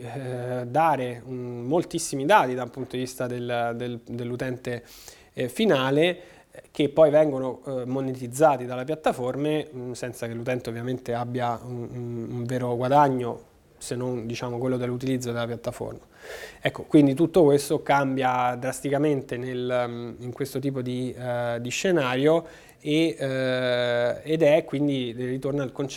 dare moltissimi dati dal punto di vista dell'utente finale, che poi vengono monetizzati dalle piattaforme senza che l'utente ovviamente abbia un vero guadagno, se non diciamo quello dell'utilizzo della piattaforma. Ecco, quindi tutto questo cambia drasticamente in questo tipo di scenario ed è quindi ritorno al concetto